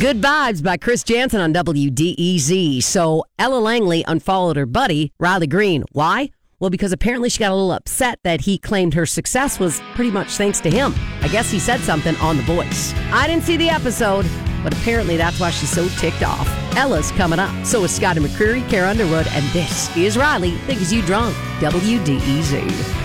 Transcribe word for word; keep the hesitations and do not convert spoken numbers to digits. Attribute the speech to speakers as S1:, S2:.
S1: Good Vibes by Chris Jansen on W D E Z. So Ella Langley unfollowed her buddy, Riley Green. Why? Well, because apparently she got a little upset that he claimed her success was pretty much thanks to him. I guess he said something on The Voice. I didn't see the episode, but apparently that's why she's so ticked off. Ella's coming up. So is Scotty McCreery, Carrie Underwood, and this is Riley Thinks You Drunk, W D E Z.